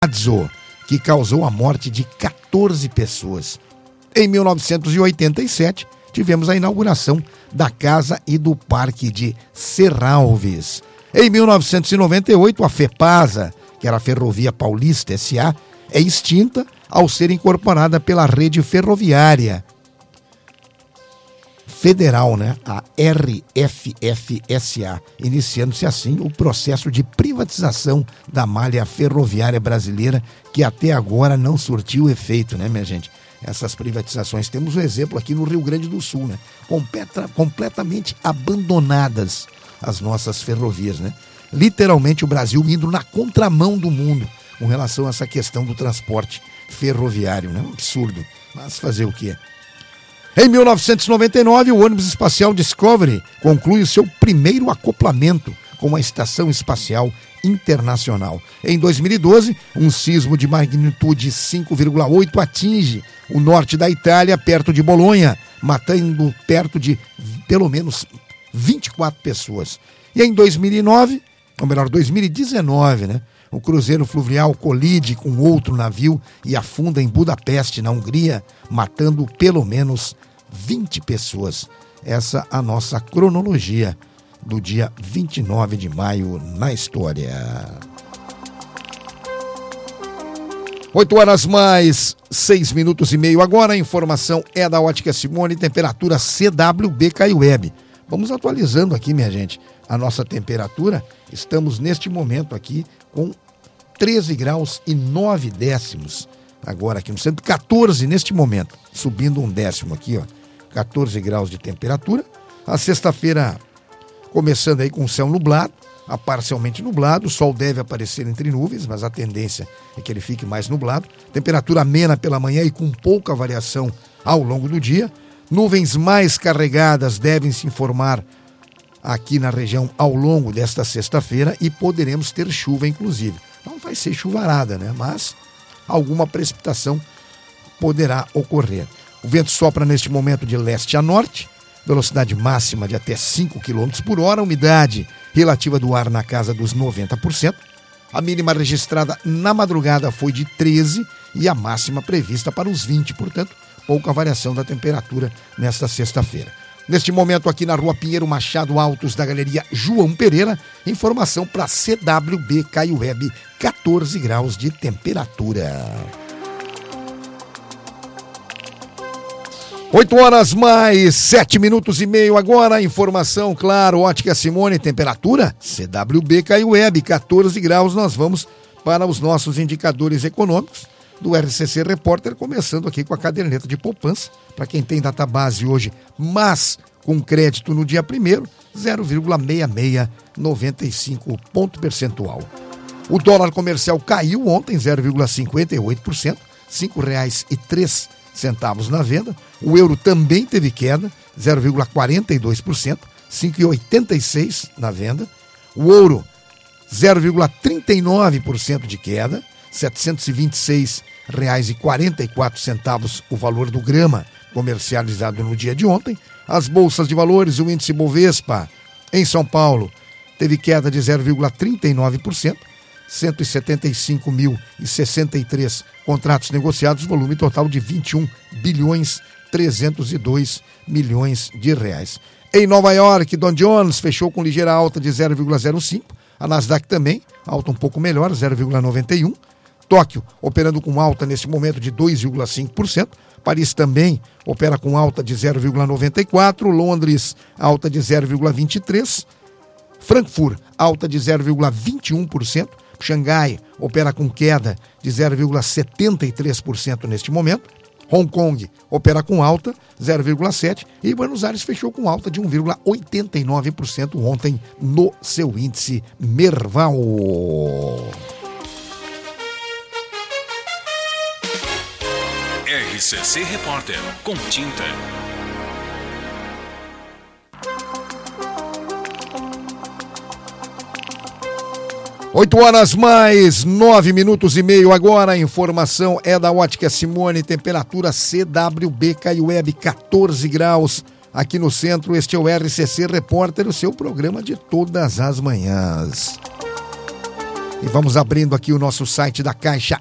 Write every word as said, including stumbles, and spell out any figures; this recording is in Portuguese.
que causou a morte de quatorze pessoas. Em mil novecentos e oitenta e sete, tivemos a inauguração da Casa e do Parque de Serralves. Em mil novecentos e noventa e oito, a FEPASA, que era a Ferrovia Paulista S A, é extinta ao ser incorporada pela rede ferroviária federal, né? A R F F S A, iniciando-se assim o processo de privatização da malha ferroviária brasileira, que até agora não surtiu efeito, né, minha gente? Essas privatizações, temos um exemplo aqui no Rio Grande do Sul, né? Completa, completamente abandonadas as nossas ferrovias, né? Literalmente o Brasil indo na contramão do mundo com relação a essa questão do transporte ferroviário, né? Um absurdo, mas fazer o quê? Em mil novecentos e noventa e nove, o ônibus espacial Discovery conclui o seu primeiro acoplamento com a Estação Espacial Internacional. Em dois mil e doze, um sismo de magnitude cinco vírgula oito atinge o norte da Itália, perto de Bolonha, matando perto de pelo menos vinte e quatro pessoas. E em dois mil e nove, ou melhor, dois mil e dezenove, né? O cruzeiro fluvial colide com outro navio e afunda em Budapeste, na Hungria, matando pelo menos vinte pessoas. Essa a nossa cronologia do dia vinte e nove de maio na história. Oito horas mais seis minutos e meio agora. A informação é da Ótica Simone, temperatura C W B CaiWeb. Vamos atualizando aqui, minha gente, a nossa temperatura. Estamos neste momento aqui com treze graus e nove décimos. Agora aqui no centro, quatorze neste momento. Subindo um décimo aqui, ó. quatorze graus de temperatura. A sexta-feira começando aí com o céu nublado, a parcialmente nublado. O sol deve aparecer entre nuvens, mas a tendência é que ele fique mais nublado. Temperatura amena pela manhã e com pouca variação ao longo do dia. Nuvens mais carregadas devem se formar aqui na região ao longo desta sexta-feira e poderemos ter chuva, inclusive. Não vai ser chuvarada, né? Mas alguma precipitação poderá ocorrer. O vento sopra neste momento de leste a norte, velocidade máxima de até cinco quilômetros por hora, umidade relativa do ar na casa dos noventa por cento. A mínima registrada na madrugada foi de treze e a máxima prevista para os vinte, portanto, pouca variação da temperatura nesta sexta-feira. Neste momento aqui na Rua Pinheiro Machado, altos da Galeria João Pereira, informação para C W B CaiWeb, quatorze graus de temperatura. oito horas mais sete minutos e meio agora, informação, claro, Ótica Simone, temperatura C W B CaiWeb, quatorze graus. Nós vamos para os nossos indicadores econômicos do R C C Repórter, começando aqui com a caderneta de poupança, para quem tem database hoje, mas com crédito no dia primeiro, zero vírgula seis seis nove cinco ponto percentual. O dólar comercial caiu ontem, zero vírgula cinquenta e oito por cento, cinco reais e três centavos na venda. O euro também teve queda, zero vírgula quarenta e dois por cento, cinco reais e oitenta e seis centavos na venda. O ouro, zero vírgula trinta e nove por cento de queda, setecentos e vinte e seis reais e quarenta e quatro centavos o valor do grama comercializado no dia de ontem. As bolsas de valores, o índice Bovespa em São Paulo teve queda de zero vírgula trinta e nove por cento, cento e setenta e cinco mil e sessenta e três contratos negociados, volume total de vinte e um bilhões trezentos e dois milhões de reais. Em Nova York, Dow Jones fechou com ligeira alta de zero vírgula zero cinco, a Nasdaq também, alta um pouco melhor, zero vírgula noventa e um. Tóquio operando com alta neste momento de dois vírgula cinco por cento. Paris também opera com alta de zero vírgula noventa e quatro. Londres, alta de zero vírgula vinte e três. Frankfurt, alta de zero vírgula vinte e um por cento. Xangai opera com queda de zero vírgula setenta e três por cento neste momento. Hong Kong opera com alta, zero vírgula sete por cento. E Buenos Aires fechou com alta de um vírgula oitenta e nove por cento ontem no seu índice Merval. R C C Repórter, com tinta. Oito horas mais nove minutos e meio agora. A informação é da Ótica Simone, temperatura C W B CaiWeb, quatorze graus. Aqui no centro, este é o R C C Repórter, o seu programa de todas as manhãs. E vamos abrindo aqui o nosso site da Caixa